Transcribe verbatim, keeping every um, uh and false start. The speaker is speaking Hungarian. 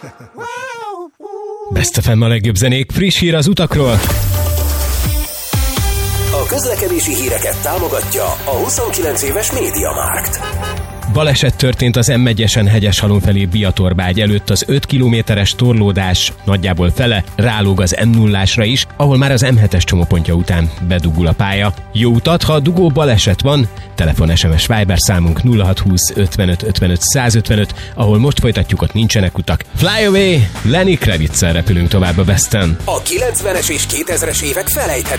Best ef em a legjobb zenék, friss hír az utakról. A közlekedési híreket támogatja a huszonkilenc éves MediaMarkt. Baleset történt az em egyesen Hegyeshalom felé Biatorbágy előtt, az öt kilométeres torlódás nagyjából fele rálóg az em nullásra is, ahol már az em hetes csomópontja után bedugul a pálya. Jó utat, ha dugó baleset van, telefon es em es Viber számunk nulla hat húsz ötvenöt ötvenöt százötvenöt, ahol most folytatjuk, ott nincsenek utak. Fly Away, Lenny Kravitz-szel repülünk tovább a Westen. A kilencvenes és kétezres évek felejthetetlen